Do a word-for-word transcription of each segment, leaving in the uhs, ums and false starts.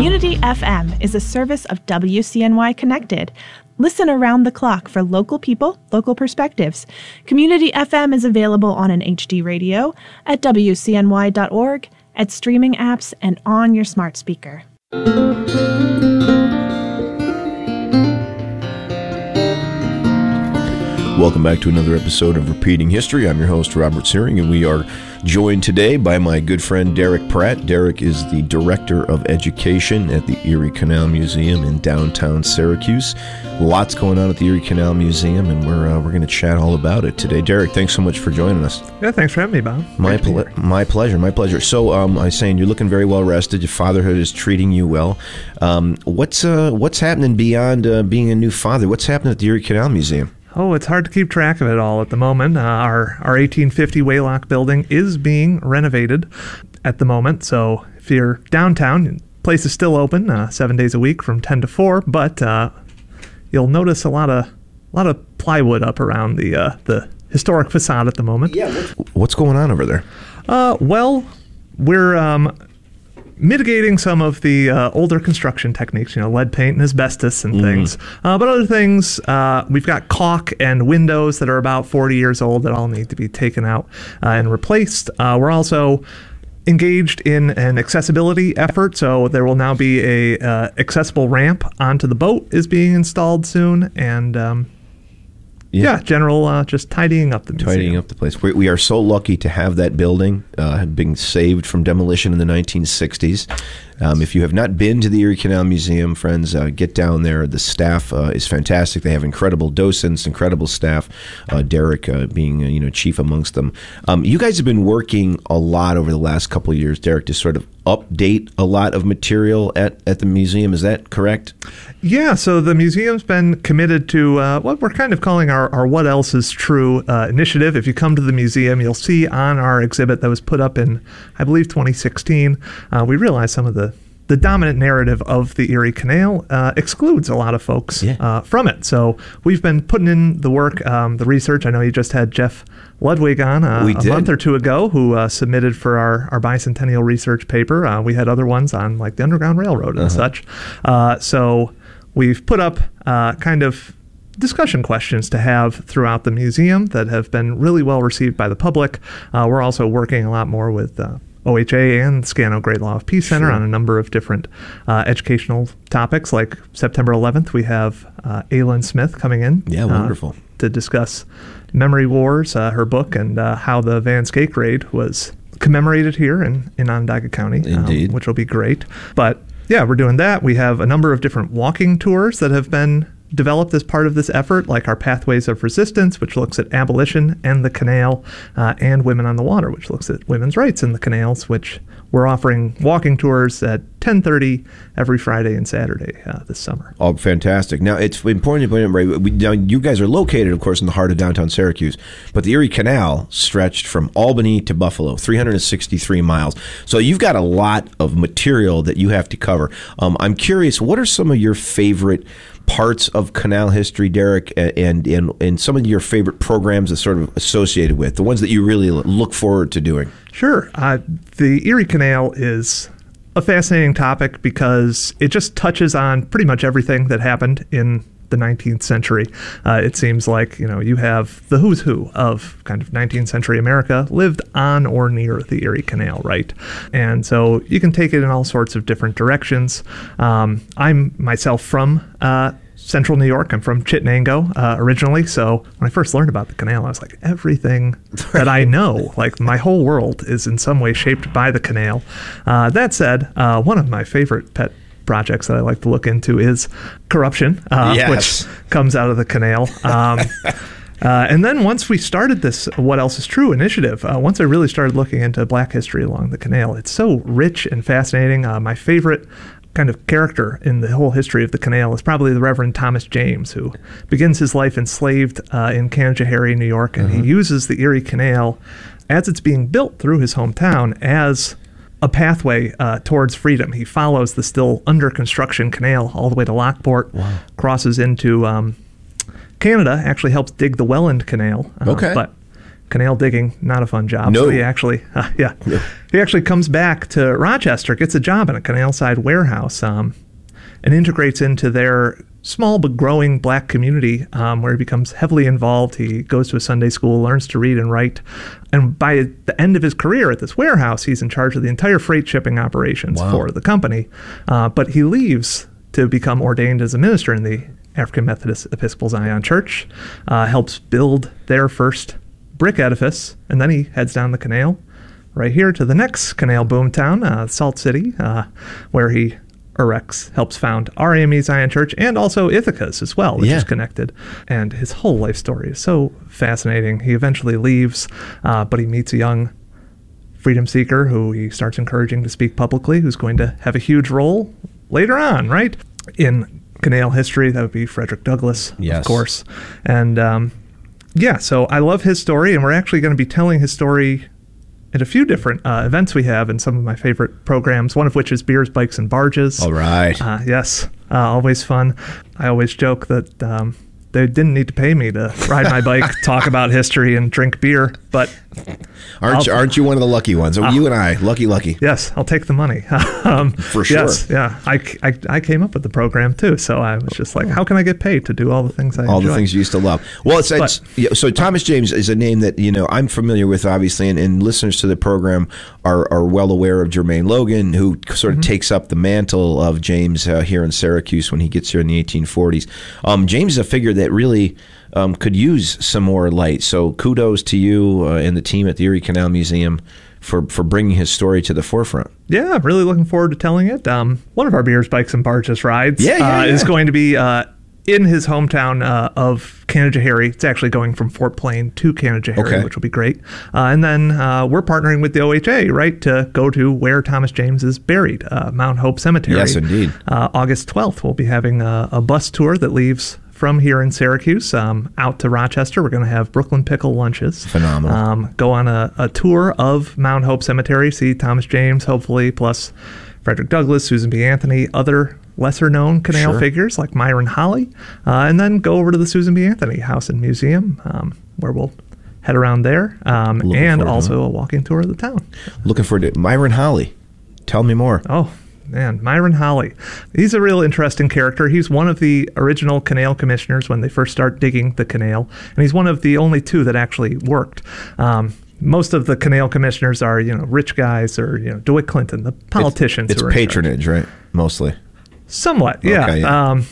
Community F M is a service of W C N Y Connected. Listen around the clock for local people, local perspectives. Community F M is available on an H D radio, at W C N Y dot org, at streaming apps, and on your smart speaker. Welcome back to another episode of Repeating History. I'm your host, Robert Searing, and we are joined today by my good friend Derek Pratt. Derek is the Director of Education at the Erie Canal Museum in downtown Syracuse. Lots going on at the Erie Canal Museum, and we're uh, we're going to chat all about it today. Derek, thanks so much for joining us. Yeah, thanks for having me, Bob. My ple- my pleasure, my pleasure. So um, I was saying you're looking very well rested. Your fatherhood is treating you well. Um, what's uh, what's happening beyond uh, being a new father? What's happening at the Erie Canal Museum? Oh, it's hard to keep track of it all at the moment. Uh, our our eighteen fifty Waylock building is being renovated at the moment. So if you're downtown, the place is still open uh, seven days a week from ten to four. But uh, you'll notice a lot of a lot of plywood up around the uh, the historic facade at the moment. Yeah. What's going on over there? Uh, well, we're um, mitigating some of the uh, older construction techniques, you know, lead paint and asbestos and mm. things. Uh, but other things, uh, we've got caulk and windows that are about forty years old that all need to be taken out uh, and replaced. Uh, we're also engaged in an accessibility effort, so there will now be a uh, accessible ramp onto the boat is being installed soon, and um, Yeah, yeah general uh, just tidying up the museum. Tidying up the place. We, we are so lucky to have that building uh, being saved from demolition in the nineteen sixties. Um, if you have not been to the Erie Canal Museum, friends, uh, get down there. The staff uh, is fantastic. They have incredible docents, incredible staff. Uh, Derek uh, being uh, you know chief amongst them. Um, you guys have been working a lot over the last couple of years, Derek, to sort of update a lot of material at, at the museum. Is that correct? Yeah, so the museum's been committed to uh, what we're kind of calling our, our What Else Is True uh, initiative. If you come to the museum, you'll see on our exhibit that was put up in, I believe, twenty sixteen, uh, we realized some of the the dominant narrative of the Erie Canal uh, excludes a lot of folks yeah. uh, from it. So we've been putting in the work, um, the research. I know you just had Jeff Ludwig on uh, a month or two ago who uh, submitted for our, our bicentennial research paper. Uh, we had other ones on like the Underground Railroad and uh-huh. such. Uh, so we've put up uh, kind of discussion questions to have throughout the museum that have been really well received by the public. Uh, we're also working a lot more with uh, O H A and Scano Great Law of Peace Center sure. on a number of different uh, educational topics. Like September eleventh, we have uh, Aylin Smith coming in. Yeah, wonderful. Uh, to discuss Memory Wars, uh, her book, and uh, how the Van Skake raid was commemorated here in, in Onondaga County, Indeed. Um, which will be great. But yeah, we're doing that. We have a number of different walking tours that have been developed as part of this effort, like our Pathways of Resistance, which looks at abolition and the canal, uh, and Women on the Water, which looks at women's rights in the canals, which we're offering walking tours at ten thirty every Friday and Saturday uh, this summer. Oh, fantastic. Now, it's important to point out, right, we, now, you guys are located, of course, in the heart of downtown Syracuse, but the Erie Canal stretched from Albany to Buffalo, three hundred sixty-three miles. So you've got a lot of material that you have to cover. Um, I'm curious, what are some of your favorite parts of canal history, Derek, and, and and some of your favorite programs that sort of associated with, the ones that you really look forward to doing? Sure. Uh, the Erie Canal is a fascinating topic because it just touches on pretty much everything that happened in the nineteenth century. Uh, it seems like, you know, you have the who's who of kind of nineteenth century America lived on or near the Erie Canal, right? And so you can take it in all sorts of different directions. Um, I'm myself from uh, Central New York. I'm from Chittenango uh, originally. So when I first learned about the canal, I was like, everything that I know, like my whole world is in some way shaped by the canal. Uh, that said, uh, one of my favorite pet projects that I like to look into is corruption, uh, yes. which comes out of the canal. Um, uh, and then once we started this What Else Is True initiative, uh, once I really started looking into Black history along the canal, it's so rich and fascinating. Uh, my favorite kind of character in the whole history of the canal is probably the Reverend Thomas James, who begins his life enslaved uh, in Canajoharie, New York, and uh-huh. he uses the Erie Canal as it's being built through his hometown as a pathway uh, towards freedom. He follows the still under construction canal all the way to Lockport, wow. crosses into um, Canada, actually helps dig the Welland Canal, uh, okay. but canal digging, not a fun job. No. So he actually, uh, yeah, No. he actually comes back to Rochester, gets a job in a canal side warehouse, um, and integrates into their small but growing black community, um, where he becomes heavily involved. He goes to a Sunday school, learns to read and write, and by the end of his career at this warehouse, he's in charge of the entire freight shipping operations Wow. for the company. Uh, but he leaves to become ordained as a minister in the African Methodist Episcopal Zion Church, uh, helps build their first brick edifice, and then he heads down the canal right here to the next canal boomtown, uh, Salt City, uh, where he erects, helps found R A M E Zion Church, and also Ithaca's as well, which Yeah. is connected. And his whole life story is so fascinating. He eventually leaves, uh, but he meets a young freedom seeker who he starts encouraging to speak publicly, who's going to have a huge role later on, right? In canal history, that would be Frederick Douglass, Yes. of course. And um, yeah, so I love his story, and we're actually going to be telling his story at a few different uh, events we have in some of my favorite programs, one of which is Beers, Bikes, and Barges. All right. Uh, yes, uh, always fun. I always joke that um, they didn't need to pay me to ride my bike, talk about history, and drink beer, but aren't you, I'll- aren't you one of the lucky ones? Oh, you and I, lucky, lucky. yes, I'll take the money. um, For sure. Yes, yeah. I, I, I came up with the program too, so I was just like, how can I get paid to do all the things I All enjoy? the things you used to love. Well, it's, it's But- yeah, so Thomas James is a name that you know I'm familiar with, obviously, and, and listeners to the program are, are well aware of Jermaine Logan, who sort of Mm-hmm. takes up the mantle of James uh, here in Syracuse when he gets here in the eighteen forties. Um, James is a figure that really um, could use some more light. So kudos to you uh, and the team at the Erie Canal Museum for for bringing his story to the forefront. Yeah, I'm really looking forward to telling it. Um, one of our Beers, Bikes, and Barges rides Yeah, yeah, uh, yeah. is going to be uh, in his hometown uh, of Canajoharie. It's actually going from Fort Plain to Canajoharie, Okay. which will be great. Uh, and then uh, we're partnering with the O H A, right, to go to where Thomas James is buried, uh, Mount Hope Cemetery. Yes, indeed. Uh, August twelfth, we'll be having a, a bus tour that leaves from here in Syracuse um, out to Rochester. We're going to have Brooklyn Pickle lunches. Phenomenal. Um, go on a, a tour of Mount Hope Cemetery, see Thomas James, hopefully, plus Frederick Douglass, Susan B. Anthony, other lesser-known canal Sure. figures like Myron Holly, uh, and then go over to the Susan B. Anthony House and Museum, um, where we'll head around there, um, Looking and forward to also a walking tour of the town. Looking forward to it. Myron Holly. Tell me more. Oh, man, Myron Holly. He's a real interesting character. He's one of the original canal commissioners when they first start digging the canal, and he's one of the only two that actually worked. Um, most of the canal commissioners are, you know, rich guys or, you know, DeWitt Clinton, the politicians. It's, who it's are in charge. patronage, right? Mostly. Somewhat, yeah. Okay, yeah. Um,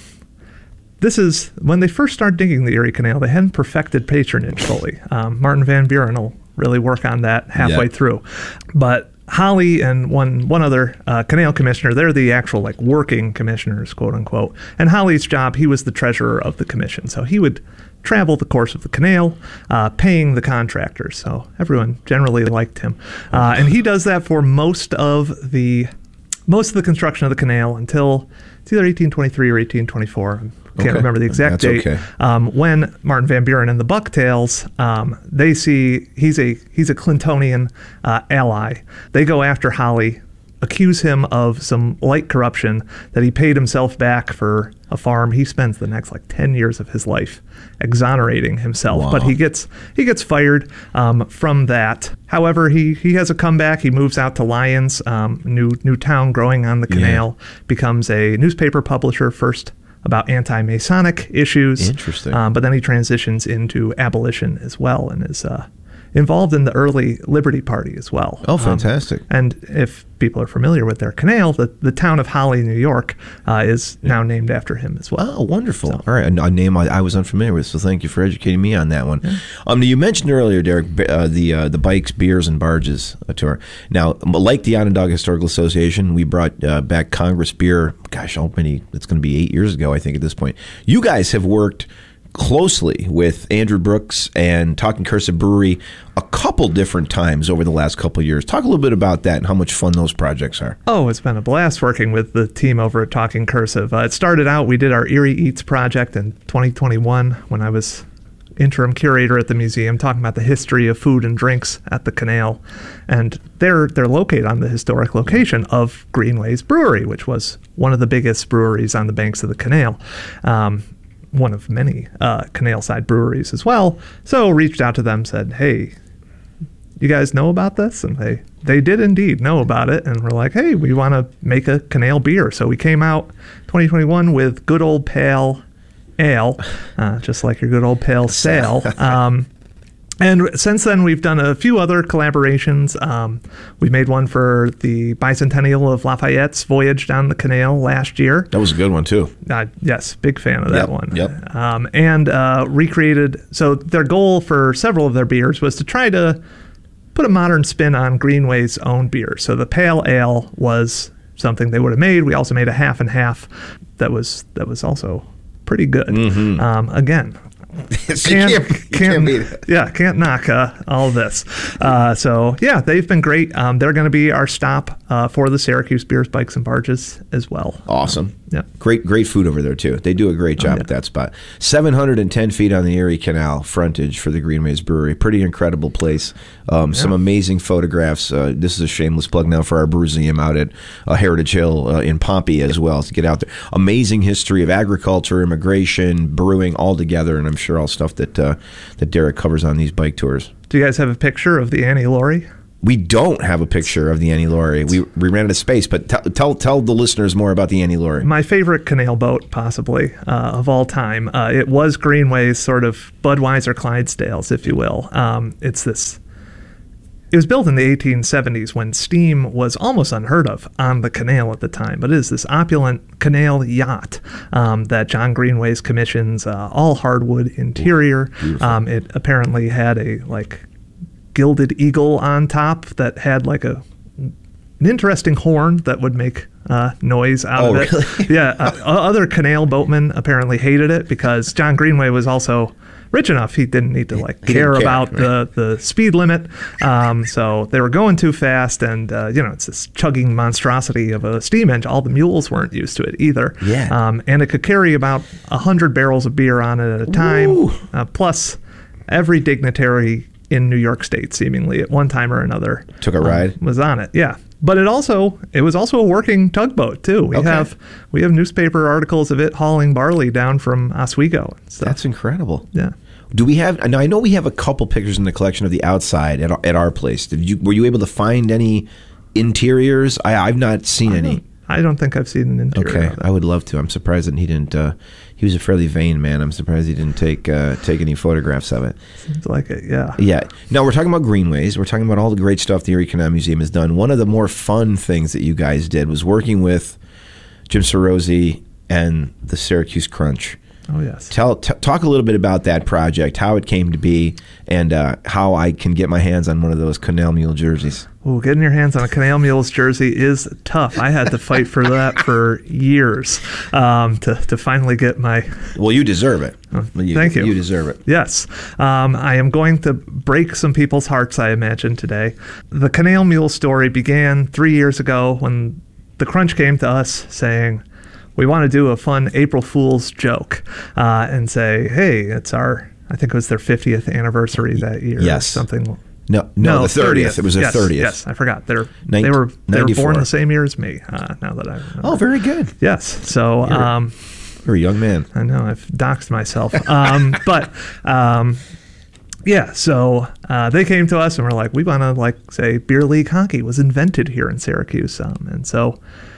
this is when they first started digging the Erie Canal. They hadn't perfected patronage fully. Um, Martin Van Buren will really work on that halfway Yeah. through, but Holly and one one other uh, canal commissioner, they're the actual like working commissioners, quote unquote. And Holly's job, he was the treasurer of the commission, so he would travel the course of the canal, uh, paying the contractors. So everyone generally liked him, uh, and he does that for most of the most of the construction of the canal until it's either eighteen twenty-three or eighteen twenty-four. I can't Okay. remember the exact That's date. okay. Um, when Martin Van Buren and the Bucktails, um, they see he's a he's a Clintonian uh, ally. They go after Holly, accuse him of some light corruption, that he paid himself back for a farm. He spends the next like ten years of his life exonerating himself, Wow. but he gets he gets fired um, from that. However, he he has a comeback. He moves out to Lyons, um, new new town growing on the Yeah. canal, becomes a newspaper publisher first about anti-Masonic issues. Interesting. Um, but then he transitions into abolition as well and is uh, involved in the early Liberty Party as well. Oh, Um, fantastic. and if people are familiar with their canal, the, the town of Holly, New York, uh, is now named after him as well. Oh, wonderful. All right. A, a name I, I was unfamiliar with, so thank you for educating me on that one. Um, you mentioned earlier, Derek, b- uh, the uh, the Bikes, Beers, and Barges uh, tour. Now, um, like the Onondaga Historical Association, we brought uh, back Congress Beer, gosh, how many? It's going to be eight years ago, I think, at this point. You guys have worked closely with Andrew Brooks and Talking Cursive Brewery a couple different times over the last couple of years. Talk a little bit about that and how much fun those projects are. Oh, it's been a blast working with the team over at Talking Cursive. Uh, it started out, we did our Erie Eats project in twenty twenty-one when I was interim curator at the museum, talking about the history of food and drinks at the canal. And they're they're located on the historic location of Greenways Brewery, which was one of the biggest breweries on the banks of the canal. Um, one of many uh, canal side breweries as well. So reached out to them, said, hey, you guys know about this? And they, they did indeed know about it. And we're like, hey, we want to make a Canale beer. So we came out twenty twenty-one with Good Old Pale Ale, uh, just like your good old Pale Sale. Um, and since then, we've done a few other collaborations. Um, we made one for the bicentennial of Lafayette's voyage down the canal last year. That was a good one, too. Uh, yes, big fan of that Yep, one. yep. Um, and uh, recreated, so their goal for several of their beers was to try to put a modern spin on Greenway's own beer. So the Pale Ale was something they would have made. We also made a half and half that was that was also pretty good. Mm-hmm. Um, again, So you can't, you can't beat it. yeah, can't knock uh, all this. Uh, so yeah, they've been great. Um, they're going to be our stop uh, for the Syracuse Beers, Bikes, and Barges as well. Awesome. Yeah. Great, great food over there too. They do a great job Oh, yeah. at that spot. seven hundred ten feet on the Erie Canal frontage for the Greenways Brewery. Pretty incredible place. Um, Some amazing photographs. Uh, this is a shameless plug now for our Brewseum out at uh, Heritage Hill uh, in Pompey as well. To get out there, amazing history of agriculture, immigration, brewing all together, and I'm sure all stuff that uh, that Derek covers on these bike tours. Do you guys have a picture of the Annie Laurie? We don't have a picture of the Annie Laurie. We we ran out of space, but t- tell tell the listeners more about the Annie Laurie. My favorite canal boat, possibly, uh, of all time. Uh, it was Greenway's sort of Budweiser Clydesdales, if you will. Um, it's this. It was built in the eighteen seventies when steam was almost unheard of on the canal at the time. But it is this opulent canal yacht um, that John Greenway's commissions, uh, all hardwood interior. Um, it apparently had a like gilded eagle on top that had like a an interesting horn that would make uh, noise out Oh, of it. really? Yeah, uh, other canal boatmen apparently hated it because John Greenway was also rich enough he didn't need to like He care didn't care, about the, the speed limit. Um, so they were going too fast, and uh, you know it's this chugging monstrosity of a steam engine. All the mules weren't used to it either. Yeah. Um, and it could carry about a hundred barrels of beer on it at a time, Ooh. uh, plus every dignitary in New York State, seemingly at one time or another, Took a um, ride? was on it. Yeah, but it also it was also a working tugboat too. We Okay. have we have newspaper articles of it hauling barley down from Oswego and stuff. That's incredible. Yeah. Do we have? Now I know we have a couple pictures in the collection of the outside at our, at our place. Did you? Were you able to find any interiors? I, I've not seen any. I don't think I've seen an interior. Okay, of it. I would love to. I'm surprised that he didn't. Uh, he was a fairly vain man. I'm surprised he didn't take uh, take any photographs of it. Seems like it. Yeah. Yeah. No, we're talking about Greenways. We're talking about all the great stuff the Erie Canal Museum has done. One of the more fun things that you guys did was working with Jim Cerozzi and the Syracuse Crunch. Oh yes. Tell t- talk a little bit about that project, how it came to be, and uh, how I can get my hands on one of those Canal Mule jerseys. Well, getting your hands on a Canal Mules jersey is tough. I had to fight for that for years um, to to finally get my. Well, you deserve it. You, thank you. You deserve it. Yes. Um, I am going to break some people's hearts, I imagine, today. The Canal Mule story began three years ago when the Crunch came to us saying, we want to do a fun April Fool's joke uh, and say, hey, it's our, I think it was their fiftieth anniversary that year. Yes. Or something. No, no, the thirtieth. It was their yes, thirtieth. Yes, I forgot. They're, Nin- they were they were ninety-four. born the same year as me, uh, now that I remember. Oh, very good. Yes. So, You're- um, You're a young man. I know I've doxed myself. Um, but um, yeah, so uh, they came to us and were like, we want to like say beer league hockey was invented here in Syracuse, um, and so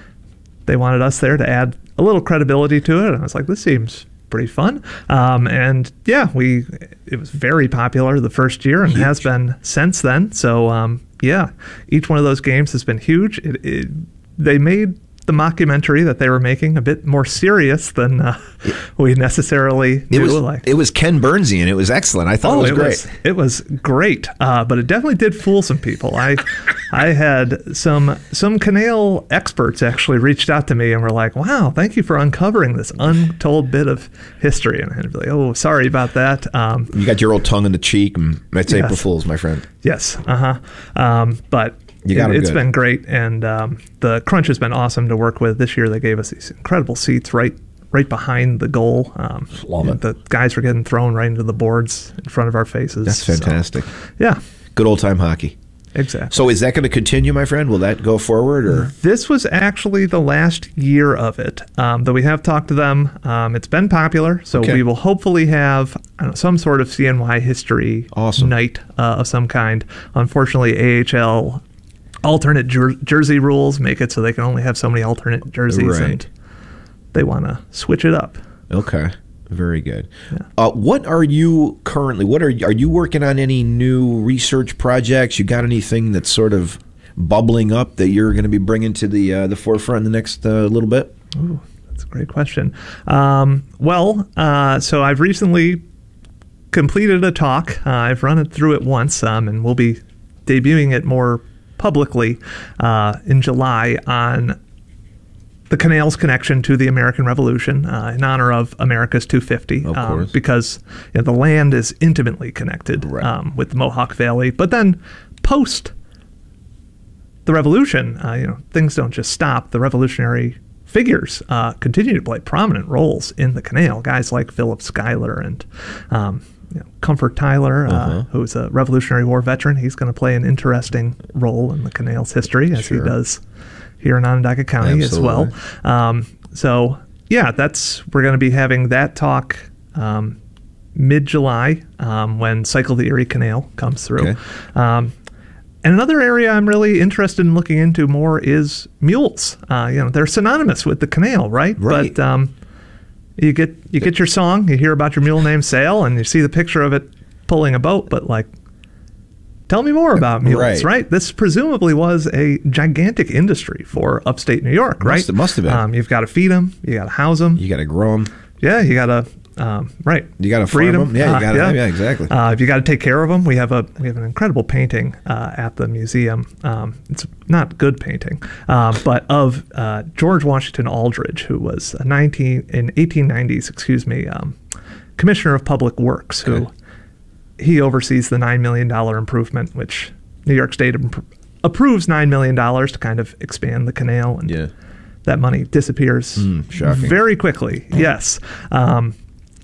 they wanted us there to add a little credibility to it. And I was like, this seems pretty fun. Um, and yeah, we it was very popular the first year and has been since then. So um, yeah, each one of those games has been huge. It, it, they made the mockumentary that they were making a bit more serious than uh, we necessarily It knew. was like, it was Ken Burnsian. It was excellent. I thought oh, it was great. Was, it was great, uh, but it definitely did fool some people. I, I had some some canal experts actually reached out to me and were like, "Wow, thank you for uncovering this untold bit of history." And I'd be like, "Oh, sorry about that." Um, You got your old tongue in the cheek, and that's Yes. April Fool's, my friend. yes, uh huh. Um, but You got it, 'em it's good. been great, and um, the Crunch has been awesome to work with. This year, they gave us these incredible seats right right behind the goal. Um, Love it. The guys were getting thrown right into the boards in front of our faces. That's So, fantastic. yeah. Good old time hockey. exactly. So is that going to continue, my friend? Will that go forward? Or This was actually the last year of it, um, though we have talked to them. Um, it's been popular, so Okay. we will hopefully have I don't know, some sort of C N Y history Awesome. night uh, of some kind. Unfortunately, A H L alternate jer- jersey rules make it so they can only have so many alternate jerseys, Right. and they want to switch it up. Okay, very good. Uh, what are you currently? What are you, are you working on? Any new research projects? You got anything that's sort of bubbling up that you're going to be bringing to the uh, the forefront in the next uh, little bit? Ooh, that's a great question. Um, well, uh, so I've recently completed a talk. Uh, I've run it through it once, um, and we'll be debuting it more publicly uh, in July on the canal's connection to the American Revolution uh, in honor of America's two fifty. Of um, course. because you know, the land is intimately connected Right. um, with the Mohawk Valley. But then post the Revolution, uh, you know, things don't just stop. The revolutionary figures uh, continue to play prominent roles in the canal. Guys like Philip Schuyler and um, you know, Comfort Tyler, uh, Uh-huh. who's a Revolutionary War veteran. He's going to play an interesting role in the canal's history, as Sure. he does here in Onondaga County as well. Absolutely. Um, so, yeah, that's we're going to be having that talk um, mid-July um, when Cycle the Erie Canal comes through. Okay. Um, and another area I'm really interested in looking into more is mules. Uh, you know, they're synonymous with the canal, right? Right. But um, you get you get your song, you hear about your mule named Sail, and you see the picture of it pulling a boat. But like, tell me more about mules, Right. right? This presumably was a gigantic industry for upstate New York, right? Must have- must have been. Um, you've got to feed them, you got to house them. You got to grow them. Yeah, you got to um, right. You got to breed farm them. Yeah, you Uh, got to. Yeah. exactly. Uh, if you got to take care of them, we have a we have an incredible painting uh, at the museum. Um, it's not good painting, um, but of uh, George Washington Aldrich, who was a nineteen in eighteen nineties, excuse me, um, Commissioner of Public Works, who Okay. he oversees the nine million dollar improvement, which New York State imp- approves nine million dollars to kind of expand the canal, and Yeah. that money disappears Mm, shocking. very quickly. Yes. Um,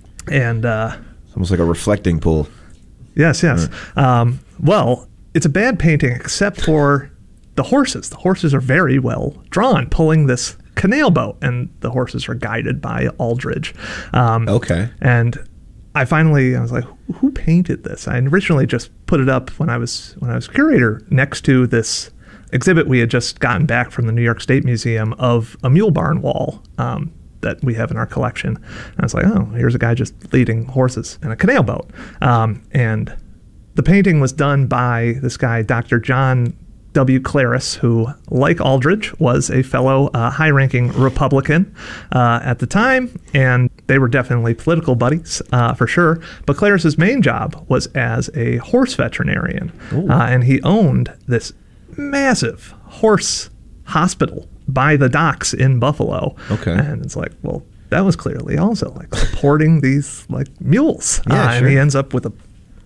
and uh, It's almost like a reflecting pool. yes, yes. Um, well, it's a bad painting except for the horses. The horses are very well drawn, pulling this canal boat, and the horses are guided by Aldridge. Um, Okay. And I finally, I was like, who painted this? I originally just put it up when I was when I was curator next to this exhibit we had just gotten back from the New York State Museum of a mule barn wall um, that we have in our collection. And I was like, oh, here's a guy just leading horses in a canal boat. Um, and the painting was done by this guy, Doctor John W. Claris, who, like Aldrich, was a fellow uh, high-ranking Republican uh, at the time, and they were definitely political buddies uh, for sure. But Claris's main job was as a horse veterinarian, uh, and he owned this massive horse hospital by the docks in Buffalo. Okay. And it's like, well, that was clearly also like supporting these like mules. Yeah, uh, sure. And he ends up with a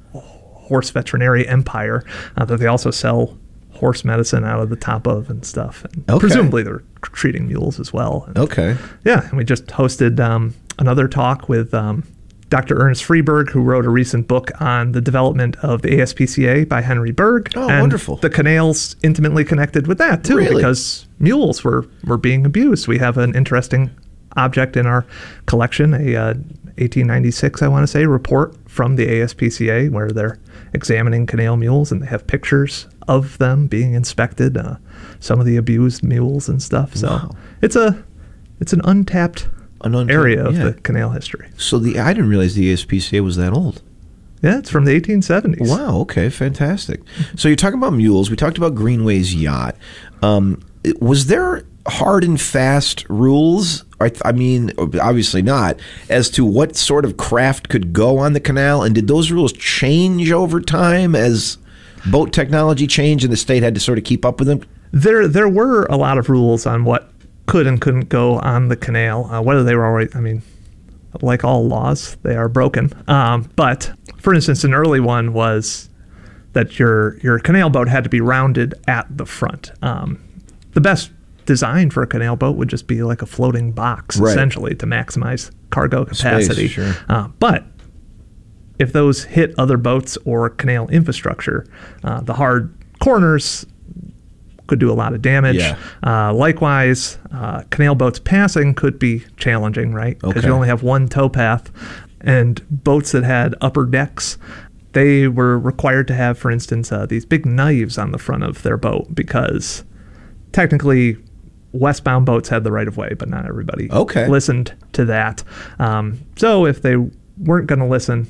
horse veterinary empire uh, that they also sell horse medicine out of the top of and stuff. And Okay. presumably they're treating mules as well. And Okay. yeah, and we just hosted um, another talk with um, Doctor Ernest Freeberg, who wrote a recent book on the development of the A S P C A by Henry Berg. Oh, and wonderful. The canal's intimately connected with that, too, Really? because mules were, were being abused. We have an interesting object in our collection, a uh, eighteen ninety-six, I want to say, report from the A S P C A where they're examining canal mules, and they have pictures of them being inspected, uh, some of the abused mules and stuff. So Wow. it's a it's an untapped, An untapped- area of yeah. the canal history. So the I didn't realize the A S P C A was that old. Yeah, it's from the eighteen seventies. Wow. Okay. Fantastic. So you're talking about mules. We talked about Greenway's yacht. Um, it- was there hard and fast rules? I, th- I mean, obviously not, as to what sort of craft could go on the canal, and did those rules change over time as boat technology changed and the state had to sort of keep up with them? There there were a lot of rules on what could and couldn't go on the canal, uh, whether they were already, I mean, like all laws, they are broken. Um, but, for instance, an early one was that your your canal boat had to be rounded at the front. Um, the best design for a canal boat would just be like a floating box, Right. essentially, to maximize cargo capacity. sure. Uh, but if those hit other boats or canal infrastructure, uh, the hard corners could do a lot of damage. Yeah. Uh, likewise, uh, canal boats passing could be challenging, right? Because Okay. you only have one towpath. And boats that had upper decks, they were required to have, for instance, uh, these big knives on the front of their boat because technically westbound boats had the right of way, but not everybody Okay. listened to that. Um, so if they weren't going to listen,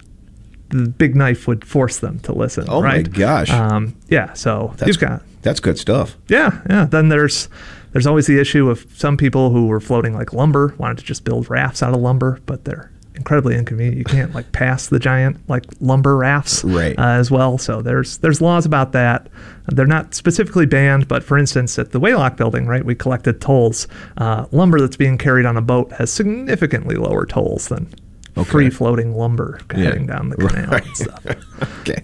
the big knife would force them to listen. Oh, my right? gosh. Um, yeah. So That's, you've got that's good stuff. yeah, yeah. Then there's there's always the issue of some people who were floating like lumber, wanted to just build rafts out of lumber, but they're incredibly inconvenient. You can't like pass the giant like lumber rafts Right. uh, as well. So there's there's laws about that. They're not specifically banned, but for instance, at the Waylock building, right, we collected tolls. Uh, lumber that's being carried on a boat has significantly lower tolls than Okay. free floating lumber Yeah. heading down the canal Right. and stuff. Okay.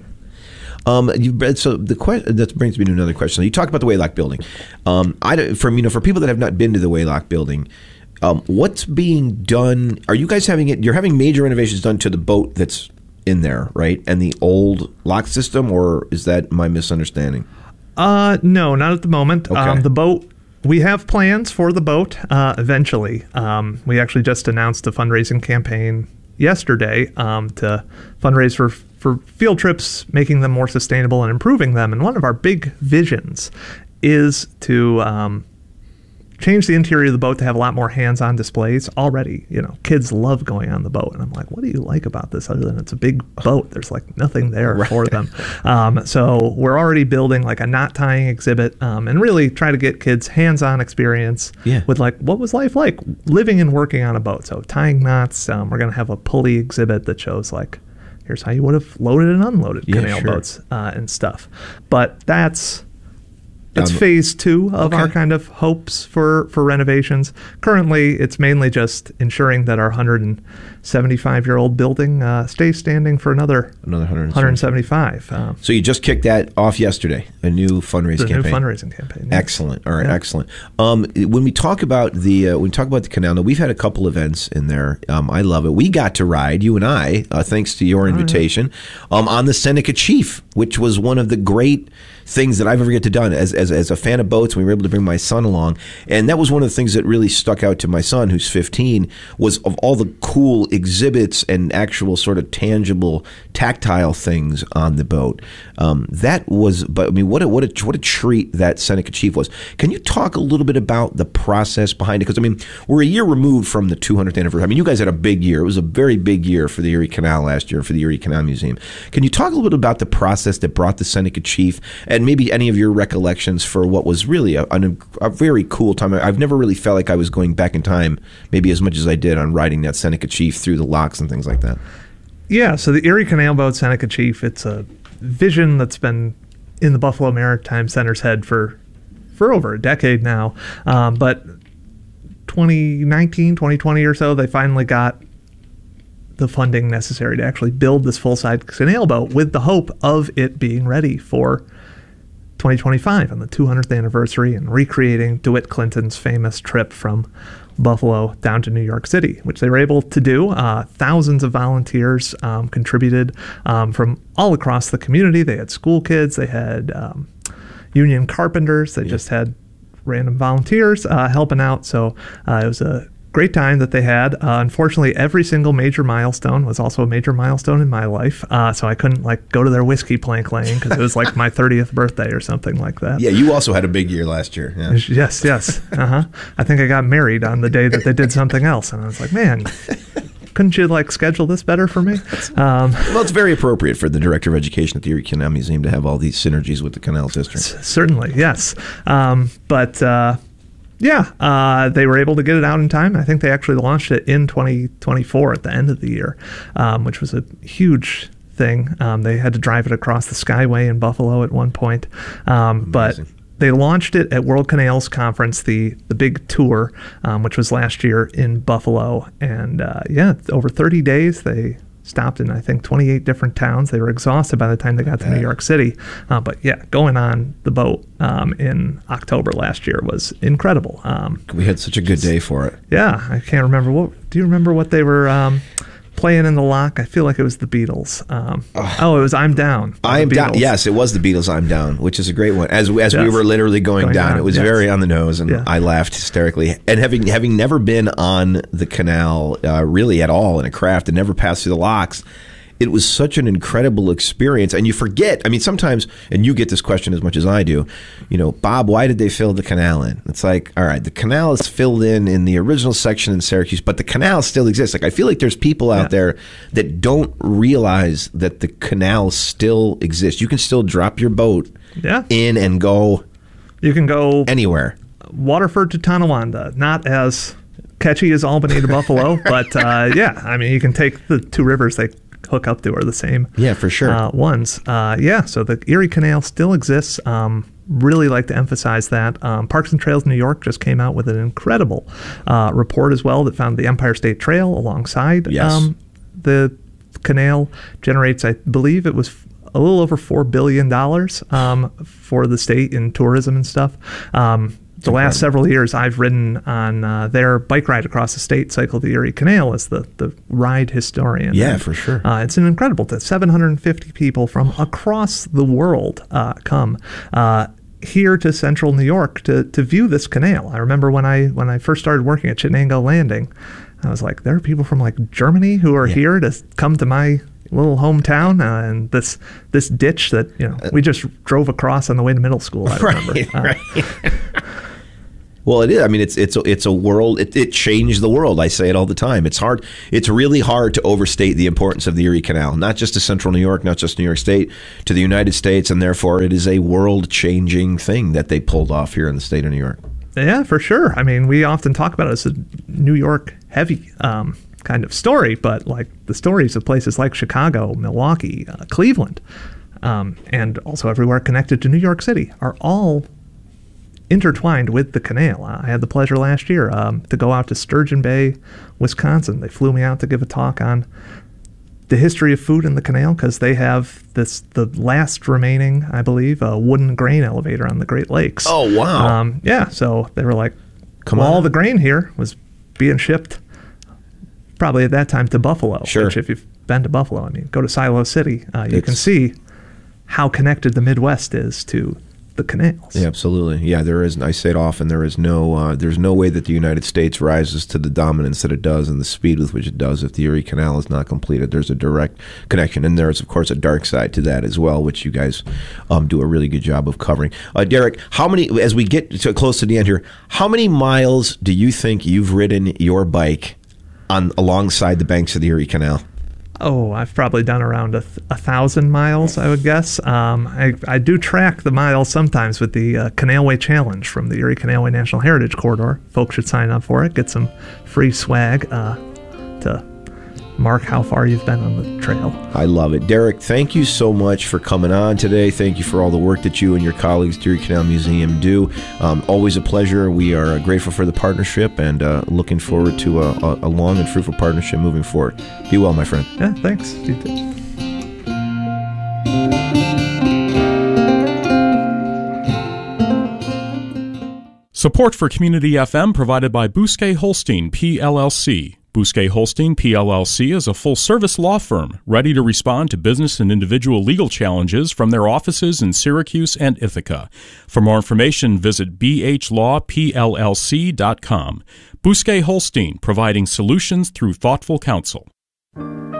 Um, you've read, so the question that brings me to another question. You talk about the Waylock building. Um, I don't- from you know for people that have not been to the Waylock building, um, what's being done? Are you guys having it? You're having major renovations done to the boat that's in there, right? And the old lock system, or is that my misunderstanding? Uh, no, not at the moment. Okay. Um, the boat, we have plans for the boat uh, eventually. Um, we actually just announced a fundraising campaign yesterday um, to fundraise for for field trips, making them more sustainable and improving them. And one of our big visions is to um, change the interior of the boat to have a lot more hands-on displays. Already, you know, kids love going on the boat, and I'm like, what do you like about this other than it's a big boat? There's like nothing there Right. for them. Um, so we're already building like a knot tying exhibit, um, and really try to get kids hands-on experience Yeah. with like what was life like living and working on a boat. So tying knots. Um, we're gonna have a pulley exhibit that shows like here's how you would have loaded and unloaded Yeah, canal sure. boats uh, and stuff. But that's That's Um, phase two of okay. our kind of hopes for, for renovations. Currently, it's mainly just ensuring that our one hundred seventy-five year old building uh, stays standing for another Another one hundred one hundred seventy-five. Um, So you just kicked that off yesterday, a new fundraising the new campaign. fundraising campaign. yes. Excellent. All right, Yeah. excellent. Um, when we talk about the uh, when we talk about the canal, now we've had a couple events in there. Um, I love it. We got to ride, you and I, uh, thanks to your invitation, um, on the Seneca Chief, which was one of the great things that I've ever get to done as, as as a fan of boats. We were able to bring my son along, and that was one of the things that really stuck out to my son, who's fifteen, was of all the cool exhibits and actual sort of tangible, tactile things on the boat. Um, that was, but I mean, what a what a what a treat that Seneca Chief was. Can you talk a little bit about the process behind it? Because I mean, we're a year removed from the two hundredth anniversary. I mean, you guys had a big year. It was a very big year for the Erie Canal last year, for the Erie Canal Museum. Can you talk a little bit about the process that brought the Seneca Chief, and maybe any of your recollections for what was really a, a, a very cool time? I've never really felt like I was going back in time, maybe as much as I did on riding that Seneca Chief through the locks and things like that. Yeah, so the Erie Canal Boat Seneca Chief, it's a vision that's been in the Buffalo Maritime Center's head for for over a decade now. Um, but twenty nineteen, twenty twenty or so, they finally got the funding necessary to actually build this full-size canal boat with the hope of it being ready for twenty twenty-five on the two hundredth anniversary and recreating DeWitt Clinton's famous trip from Buffalo down to New York City, which they were able to do. Uh, thousands of volunteers um, contributed um, from all across the community. They had school kids, they had um, union carpenters, they Yeah. just had random volunteers uh, helping out. So uh, it was a great time that they had. Uh, unfortunately, every single major milestone was also a major milestone in my life. Uh, so I couldn't like go to their whiskey plank laying because it was like my thirtieth birthday or something like that. Yeah, you also had a big year last year. Yeah. Yes, yes. Uh-huh. I think I got married on the day that they did something else. And I was like, man, couldn't you like schedule this better for me? Um, Well, it's very appropriate for the Director of Education at the Erie Canal Museum to have all these synergies with the Canal District. certainly, yes. Um, but uh, yeah, uh, they were able to get it out in time. I think they actually launched it in twenty twenty-four at the end of the year, um, which was a huge thing. Um, they had to drive it across the Skyway in Buffalo at one point. Um, but Amazing. they launched it at World Canals Conference, the the big tour, um, which was last year in Buffalo. And uh, yeah, over thirty days, they stopped in, I think, twenty-eight different towns. They were exhausted by the time they got to New York City. Uh, but yeah, going on the boat um, in October last year was incredible. Um, We had such a good day for it. yeah, I can't remember. what. Do you remember what they were... Um, playing in the lock. I feel like it was the Beatles. Um, oh, it was I'm Down. I'm Down. Yes, it was the Beatles, I'm Down, which is a great one. As as yes. we were literally going, going down, down, it was yes. very on the nose, and yeah. I laughed hysterically. And having having never been on the canal uh, really at all in a craft and never passed through the locks, it was such an incredible experience. And you forget, I mean, sometimes, and you get this question as much as I do, you know, Bob, why did they fill the canal in? It's like, all right, the canal is filled in in the original section in Syracuse, but the canal still exists. Like, I feel like there's people out yeah. there that don't realize that the canal still exists. You can still drop your boat yeah. in and go You can go anywhere. Waterford to Tonawanda, not as catchy as Albany to Buffalo, but uh, yeah, I mean, you can take the two rivers they hook up to are the same yeah for sure uh, ones uh, yeah so the Erie Canal still exists. Um, really like to emphasize that. um, Parks and Trails New York just came out with an incredible uh, report as well that found the Empire State Trail alongside yes. um, the canal generates, I believe it was a little over four billion dollars um, for the state in tourism and stuff. um, The last several years, I've ridden on uh, their bike ride across the state, Cycle the Erie Canal, as the, the ride historian. Yeah, and, for sure. Uh, it's an incredible thing. seven hundred fifty people from across the world uh, come uh, here to central New York to, to view this canal. I remember when I when I first started working at Chittenango Landing, I was like, there are people from like Germany who are yeah. here to come to my little hometown, uh, and this this ditch that you know we just drove across on the way to middle school. I remember. Right, uh, right. Well, it is. I mean, it's it's a, it's a world. It, it changed the world. I say it all the time. It's hard. It's really hard to overstate the importance of the Erie Canal, not just to Central New York, not just New York State, to the United States, and therefore it is a world-changing thing that they pulled off here in the state of New York. Yeah, for sure. I mean, we often talk about it as a New York heavy um, kind of story, but like the stories of places like Chicago, Milwaukee, uh, Cleveland, um, and also everywhere connected to New York City are all intertwined with the canal. I had the pleasure last year um, to go out to Sturgeon Bay, Wisconsin. They flew me out to give a talk on the history of food in the canal because they have this the last remaining, I believe, uh, wooden grain elevator on the Great Lakes. Oh, wow. Um, yeah, so they were like, Come well, on. all the grain here was being shipped probably at that time to Buffalo. Sure. Which if you've been to Buffalo, I mean, go to Silo City. Uh, you It's- can see how connected the Midwest is to the canals. Yeah, absolutely. Yeah, there is. I say it often. There is no. Uh, there's no way that the United States rises to the dominance that it does and the speed with which it does if the Erie Canal is not completed. There's a direct connection, and there is, of course, a dark side to that as well, which you guys um, do a really good job of covering. Uh, Derek, how many? As we get to close to the end here, how many miles do you think you've ridden your bike on alongside the banks of the Erie Canal? Oh, I've probably done around a, th- a thousand miles, I would guess. Um, I, I do track the miles sometimes with the uh, Canalway Challenge from the Erie Canalway National Heritage Corridor. Folks should sign up for it, get some free swag uh, to mark how far you've been on the trail. I love it. Derek, thank you so much for coming on today. Thank you for all the work that you and your colleagues at the Erie Canal Museum do. Um, always a pleasure. We are grateful for the partnership and uh, looking forward to a, a long and fruitful partnership moving forward. Be well, my friend. Yeah, thanks. You too. Support for Community F M provided by Bousquet Holstein, P L L C. Bousquet Holstein, P L L C is a full-service law firm ready to respond to business and individual legal challenges from their offices in Syracuse and Ithaca. For more information, visit b h law p l l c dot com. Bousquet Holstein, providing solutions through thoughtful counsel.